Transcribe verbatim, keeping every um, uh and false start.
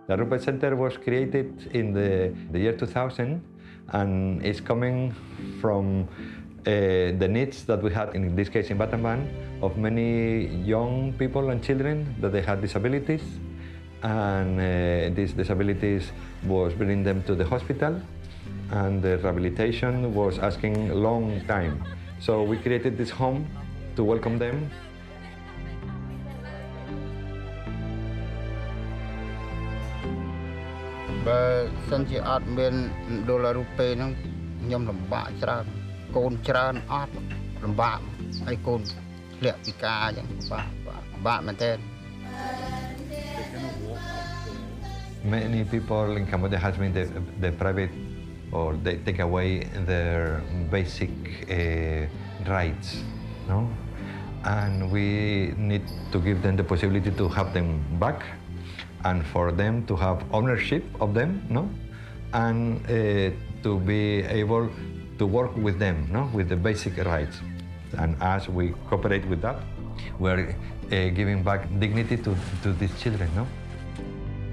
The Rupert Center was created in the, the year two thousand, and it's coming from uh, the needs that we had, in this case in Battambang, of many young people and children that they had disabilities, and uh, these disabilities was bringing them to the hospital, and the rehabilitation was asking a long time. So we created this home to welcome them. But since you are been dollar rupee, no, nhom lambakច្រើនកូនច្រើនអត់លំបាកហើយកូនធ្លាក់ពិការអញ្ចឹងបាក់បាក់មែនទេ Many people in Cambodia has been the, the private, or they take away their basic uh, rights, no? And we need to give them the possibility to have them back, and for them to have ownership of them, no? And uh, to be able to work with them, no? With the basic rights. And as we cooperate with that, we're uh, giving back dignity to, to these children, no?